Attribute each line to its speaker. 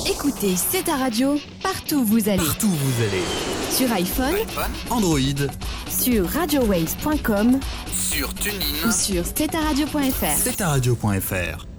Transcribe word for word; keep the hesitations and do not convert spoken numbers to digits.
Speaker 1: Écoutez, c'est ta radio, partout où vous allez.
Speaker 2: Partout où vous allez.
Speaker 1: Sur iPhone,
Speaker 2: iPhone, Android,
Speaker 1: sur radio waves point com,
Speaker 2: sur TuneIn
Speaker 1: ou sur c'est ta radio point f r.
Speaker 2: c'est ta radio point f r.